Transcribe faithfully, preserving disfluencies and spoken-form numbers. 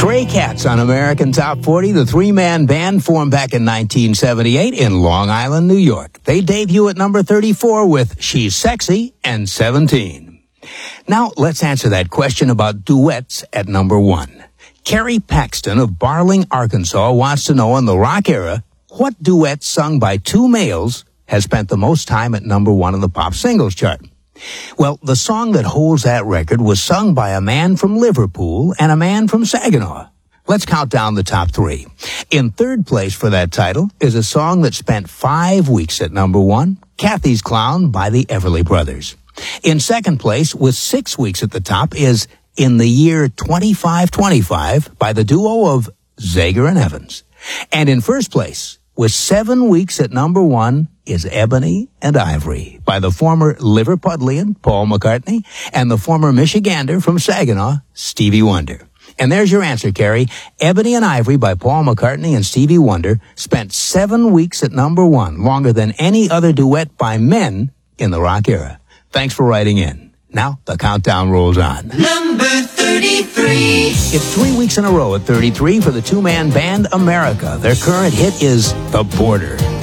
Stray Cats on American Top forty, the three-man band formed back in nineteen seventy-eight in Long Island, New York. They debut at number thirty-four with She's Sexy and seventeen. Now, let's answer that question about duets at number one. Carrie Paxton of Barling, Arkansas wants to know in the rock era, what duet sung by two males has spent the most time at number one on the pop singles chart? Well, the song that holds that record was sung by a man from Liverpool and a man from Saginaw. Let's count down the top three. In third place for that title is a song that spent five weeks at number one, Kathy's Clown by the Everly Brothers. In second place, with six weeks at the top, is In the Year twenty-five twenty-five by the duo of Zager and Evans. And in first place, with seven weeks at number one, is Ebony and Ivory by the former Liverpudlian, Paul McCartney, and the former Michigander from Saginaw, Stevie Wonder. And there's your answer, Carrie. Ebony and Ivory by Paul McCartney and Stevie Wonder spent seven weeks at number one, longer than any other duet by men in the rock era. Thanks for writing in. Now, the countdown rolls on. Number thirty-three. It's three weeks in a row at thirty-three for the two-man band America. Their current hit is The Border.